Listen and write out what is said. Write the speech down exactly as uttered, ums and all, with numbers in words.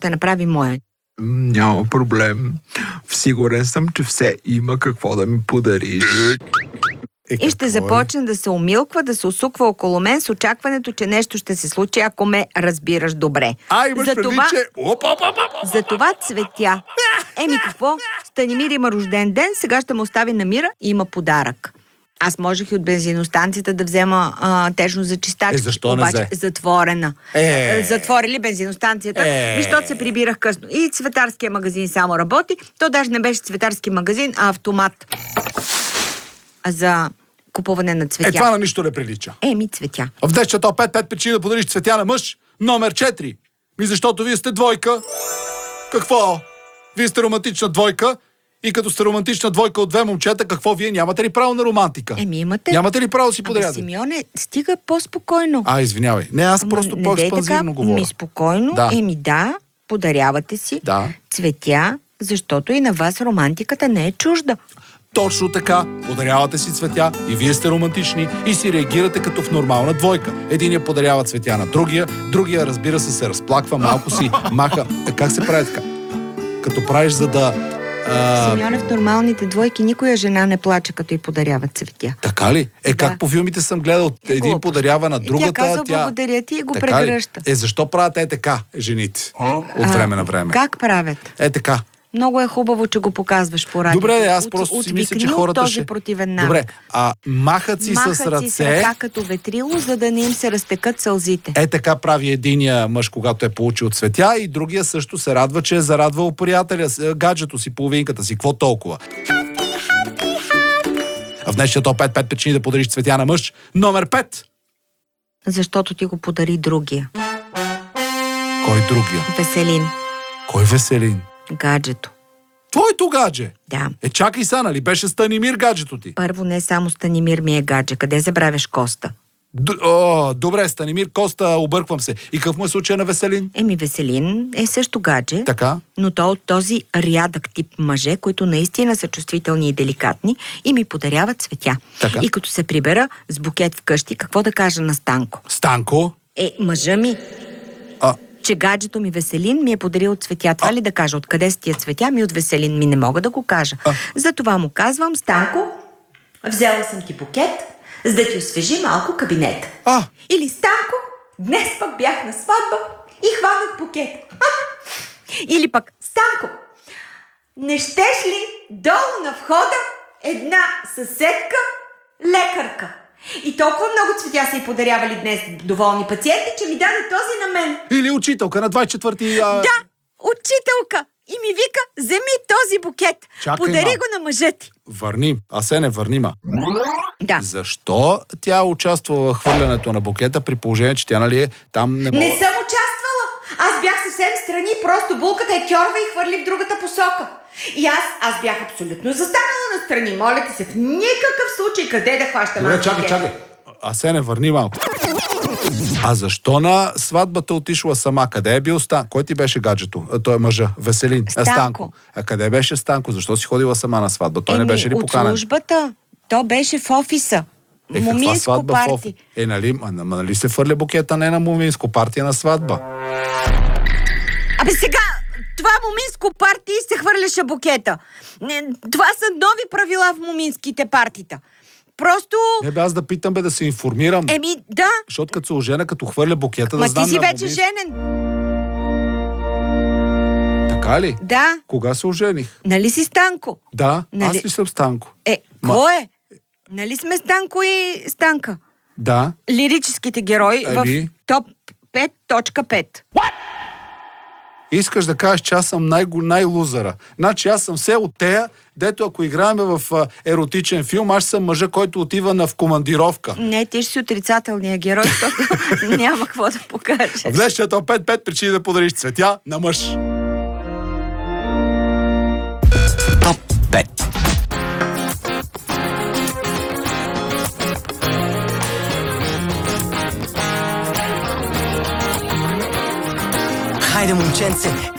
ще направи моя. Няма проблем. Сигурен съм, че все има какво да ми подариш. И ще започне да се умилква, да се усуква около мен с очакването, че нещо ще се случи, ако ме разбираш добре. А, имаш за преди, това, че... Оп, оп, оп, оп. За това цветя. Еми какво? Станимир има рожден ден, сега ще му остави на мира и има подарък. Аз можех и от бензиностанцията да взема а, тежно за чистачки. Е, защо не обаче взе? затворена. Е. Затворили бензиностанцията, Е. защото се прибирах късно. И цветарския магазин само работи. То даже не беше цветарски магазин, а автомат за купуване на цветя. Е, това на нищо не прилича. Еми, цветя. В десет пет пет причини да подариш цветя на мъж. Номер четири. Ми защото вие сте двойка. Какво? Вие сте романтична двойка. И като сте романтична двойка от две момчета, какво вие нямате ли право на романтика? Еми, имате. Нямате ли право да си Абе, подаряте? Симеоне, стига по-спокойно. А, извинявай. Не, аз Ама просто не по-експанзивно дей така, говоря. Ми спокойно. Да. Еми да, подарявате си Да. цветя, защото и на вас романтиката не е чужда. Точно така. Подарявате си цветя и вие сте романтични и си реагирате като в нормална двойка. Единия подарява цветя на другия, другия, разбира се, се разплаква, малко си маха. Е, как се прави така? Като правиш, за да... А... Симеоне, в нормалните двойки никоя жена не плаче, като й подаряват цветя. Така ли? Е, Да. как по филмите съм гледал, един Глупост. подарява на И другата, тя казва благодаря ти и го Така ли? прегръща. Е, защо правят е така, жените? От време на време. Как правят? Е така. Много е хубаво, че го показваш по радиото. Добре, аз От- просто си мисля, че отвикни от хората този ще... противен навик. Добре, а махат си Махат с ръце... си с ръка като ветрило, за да не им се разтекат сълзите. Е така прави единия мъж, когато е получил цветя, и другия също се радва, че е зарадвал приятеля, с- гаджето си, половинката си. Какво толкова? В днешния топ пет пет причини да подариш цветя на мъж. Номер пет. Защото ти го подари другия. Кой другия? Веселин. Кой Веселин? Гаджето. Твоето гадже. Да. Е, чакай са, нали беше Станимир гаджето ти? Първо не само Станимир ми е гадже. Къде забравяш Коста? Д- О, добре, Станимир, Коста, обърквам се. И какъв му е случай на Веселин? Еми, Веселин е също гадже, Така? но то от този рядък тип мъже, които наистина са чувствителни и деликатни и ми подаряват цветя. Така. И като се прибера с букет вкъщи, какво да кажа на Станко? Станко? Е, мъжа ми, А, че гаджето ми Веселин ми е подарил цветя. Това ли да кажа? Откъде са тия цветя? Ми от Веселин ми не мога да го кажа. А. Затова му казвам, Станко, взела съм ти букет, за да ти освежи малко кабинета. а, Или Станко, днес пък бях на сватба и хванах букет. Или пък Станко, не щеш ли долу на входа една съседка, лекарка? И толкова много цветя са й подарявали днес доволни пациенти, че ми даде този на мен. или учителка на двадесет и четвърти... А... Да, учителка. И ми вика, вземи този букет. Чакай, Подари ма. го на мъжа ти. Върни, Асене, върни ма. Да. Защо тя участва в хвърлянето на букета, при положение, че тя, нали, е там не мога... Не съм участвала. Аз бях съвсем страни, просто булката е тьорва и хвърли в другата посока. И аз, аз бях абсолютно застанала на страни. Моля ти се, в никакъв случай къде да хващам. Добре, аз чакай, букет? чакай. Асене, върни малко. А защо на сватбата отишла сама? Къде е бил Стан? Кой ти беше гаджето? А, той е мъжа. Веселин. А, Станко. Станко. А къде беше Станко? Защо си ходила сама на сватба? Той не беше ли от поканен? службата. То беше в офиса. Е, каква Моминско сватба в оф... парти. Е, нали, ма, ма, нали се фърля букета не на моминско партия, на сватба? Абе сега, това моминско парти се хвърляше букета. Не, това са нови правила в моминските партита. Просто... Не бе, аз да питам, бе, да се информирам. Еми, да. Защото като се оженя, като хвърля букета, да Ма знам ти си на вече момин- женен. Така ли? Да. Кога се ожених? Нали си Станко? Да, Нали- аз ли съм Станко? Е, Ма- кой е? Нали сме Станко и Станка? Да. Лирическите герои Ами? в топ пет точка пет. Искаш да кажеш, че аз съм най- най-лузъра. Значи аз съм все от тея, дето ако играем в а, еротичен филм, аз съм мъжа, който отива на в командировка. Не, ти ще си отрицателния герой, защото няма какво да покажеш. В днешния топ пет пет причини да подариш цветя на мъж. Топ пет. Хайде, момченце,